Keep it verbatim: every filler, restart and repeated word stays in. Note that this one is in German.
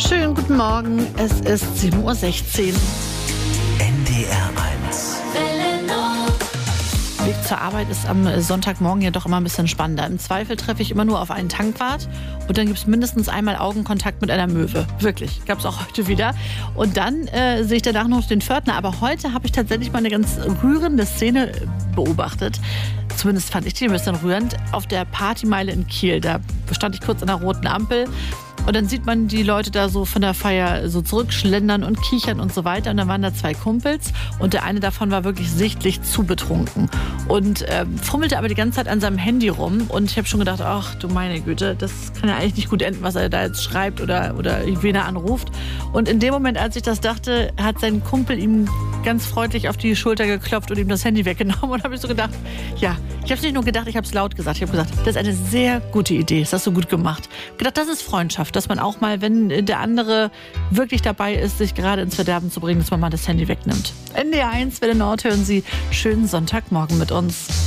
Schönen guten Morgen, es ist sieben Uhr sechzehn. N D R eins. Weg zur Arbeit ist am Sonntagmorgen ja doch immer ein bisschen spannender. Im Zweifel treffe ich immer nur auf einen Tankwart und dann gibt es mindestens einmal Augenkontakt mit einer Möwe. Wirklich, gab es auch heute wieder. Und dann äh, sehe ich danach noch den Pförtner. Aber heute habe ich tatsächlich mal eine ganz rührende Szene beobachtet. Zumindest fand ich die ein bisschen rührend. Auf der Partymeile in Kiel, da stand ich kurz an der roten Ampel. Und dann sieht man die Leute da so von der Feier so zurückschlendern und kichern und so weiter. Und dann waren da zwei Kumpels und der eine davon war wirklich sichtlich zu betrunken. Und äh, fummelte aber die ganze Zeit an seinem Handy rum. Und ich habe schon gedacht, ach du meine Güte, das kann ja eigentlich nicht gut enden, was er da jetzt schreibt oder, oder wen er anruft. Und in dem Moment, als ich das dachte, hat sein Kumpel ihm ganz freundlich auf die Schulter geklopft und ihm das Handy weggenommen. Und habe ich so gedacht, ja, ich habe es nicht nur gedacht, ich habe es laut gesagt. Ich habe gesagt, das ist eine sehr gute Idee, das hast du gut gemacht. Ich habe gedacht, das ist Freundschaft, dass man auch mal, wenn der andere wirklich dabei ist, sich gerade ins Verderben zu bringen, dass man mal das Handy wegnimmt. N D R eins, Welle Nord, hören Sie schönen Sonntagmorgen mit uns.